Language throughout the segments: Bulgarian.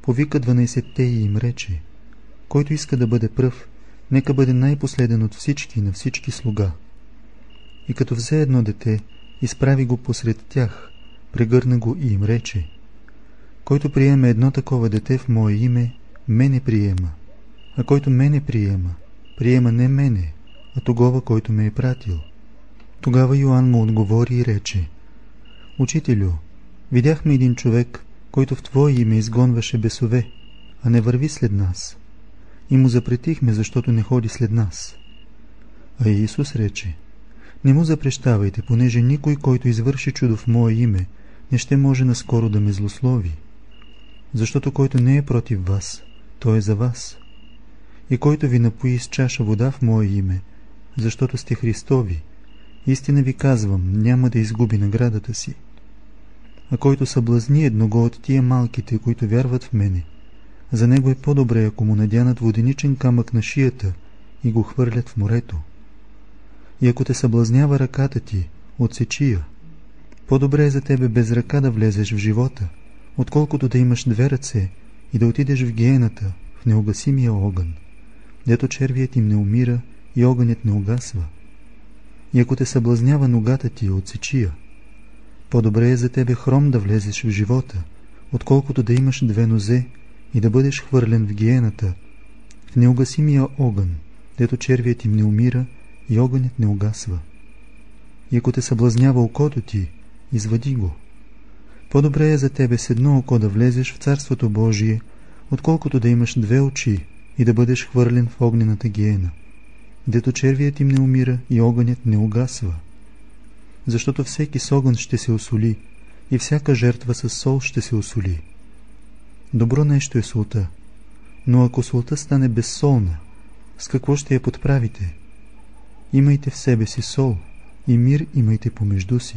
повика 12-те и им рече: който иска да бъде пръв, нека бъде най-последен от всички и на всички слуга. И като взе едно дете, изправи го посред тях, прегърна го и им рече: който приеме едно такова дете в мое име, мене приема, а който мене приема, приема не мене, а тогова, който ме е пратил. Тогава Йоан му отговори и рече: Учителю, видяхме един човек, който в Твое име изгонваше бесове, а не върви след нас. И му запретихме, защото не ходи след нас. А Иисус рече: не му запрещавайте, понеже никой, който извърши чудо в Мое име, не ще може наскоро да ме злослови. Защото който не е против вас, той е за вас. И който ви напои с чаша вода в Мое име, защото сте Христови, истина ви казвам, няма да изгуби наградата си. А който съблазни едного от тия малките, които вярват в мене, за него е по-добре, ако му надянат воденичен камък на шията и го хвърлят в морето. И ако те съблазнява ръката ти, отсечи я. По-добре е за тебе без ръка да влезеш в живота, отколкото да имаш две ръце и да отидеш в гиената, в неугасимия огън, дето червият им не умира и огънят не угасва. И ако те съблазнява ногата ти, отсечи я. По-добре е за тебе хром да влезеш в живота, отколкото да имаш две нозе и да бъдеш хвърлен в гиената, в неугасимия огън, дето червият им не умира и огънят не угасва. И ако те съблазнява окото ти, извади го. По-добре е за тебе с едно око да влезеш в Царството Божие, отколкото да имаш две очи и да бъдеш хвърлен в огнената гиена, дето червият им не умира и огънят не угасва. Защото всеки с огън ще се осоли и всяка жертва с сол ще се осоли. Добро нещо е солта, но ако солта стане безсолна, с какво ще я подправите? Имайте в себе си сол и мир имайте помежду си.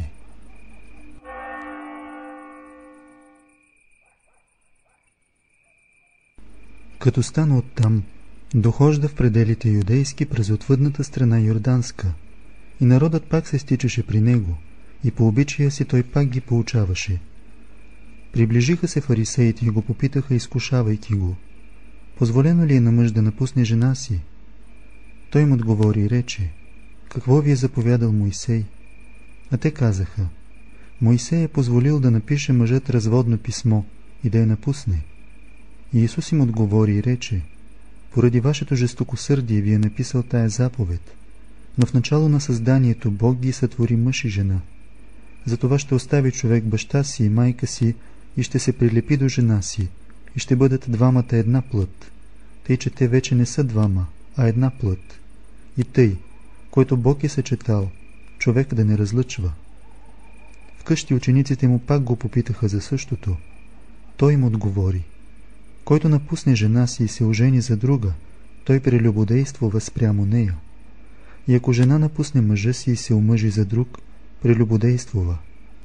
Като стана оттам, дохожда в пределите юдейски през отвъдната страна Йорданска, и народът пак се стичаше при него, и по обичая си той пак ги поучаваше. Приближиха се фарисеите и го попитаха, изкушавайки го: позволено ли е на мъж да напусне жена си? Той им отговори и рече: какво ви е заповядал Моисей? А те казаха: Моисей е позволил да напише мъжът разводно писмо и да я напусне. И Исус им отговори и рече: поради вашето жестокосърдие ви е написал тая заповед, но в начало на създанието Бог ги сътвори мъж и жена. Затова ще остави човек баща си и майка си и ще се прилепи до жена си, и ще бъдат двамата една плът, тъй че те вече не са двама, а една плът. И тъй, който Бог е съчетал, човек да не разлъчва. Вкъщи учениците му пак го попитаха за същото. Той им отговори: който напусне жена си и се ожени за друга, той прелюбодействува спрямо нея. И ако жена напусне мъжа си и се омъжи за друг, прелюбодействува.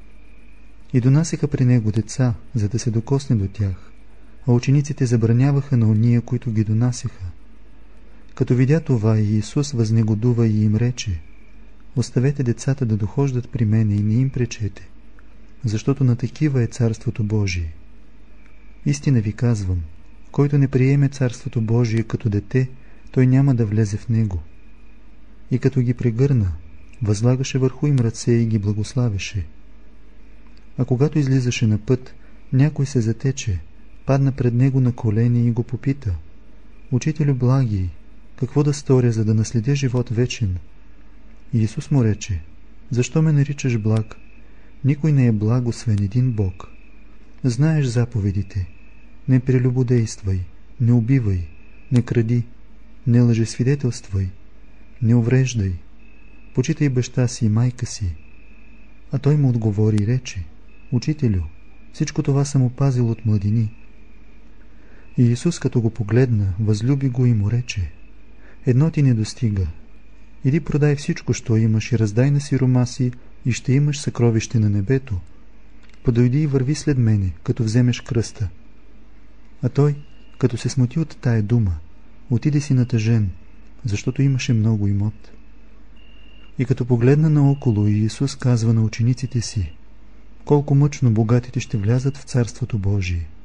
И донасяха при него деца, за да се докосне до тях, а учениците забраняваха на ония, които ги донасяха. Като видя това, и Исус възнегодува и им рече: оставете децата да дохождат при мене и не им пречете, защото на такива е Царството Божие. Истина ви казвам, който не приеме Царството Божие като дете, той няма да влезе в него. И като ги прегърна, възлагаше върху им ръце и ги благославеше. А когато излизаше на път, някой се затече, падна пред него на колени и го попита: Учителю благий, какво да сторя, за да наследя живот вечен? И Исус му рече: защо ме наричаш благ? Никой не е благ, освен един Бог. Знаеш заповедите: не прелюбодействай, не убивай, не кради, не лъжесвидетелствай, не увреждай, почитай баща си и майка си. А той му отговори и рече: Учителю, всичко това съм опазил от младини. И Исус, като го погледна, възлюби го и му рече: едно ти не достига. Иди продай всичко, що имаш, и раздай на сиромаси, и ще имаш съкровище на небето. Подойди и върви след мене, като вземеш кръста. А той, като се смути от тая дума, отиде си натъжен, защото имаше много имот. И като погледна наоколо, и Исус казва на учениците си: колко мъчно богатите ще влязат в Царството Божие.